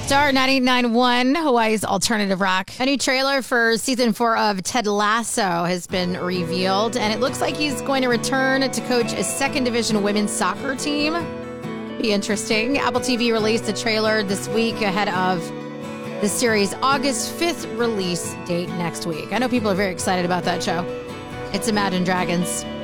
Star 98.9.1, Hawaii's alternative rock. A new trailer for season 4 of Ted Lasso has been revealed, and it looks like he's going to return to coach a second division women's soccer team. Be interesting. Apple TV released the trailer this week ahead of the series' August 5th release date next week. I know people are very excited about that show. It's Imagine Dragons.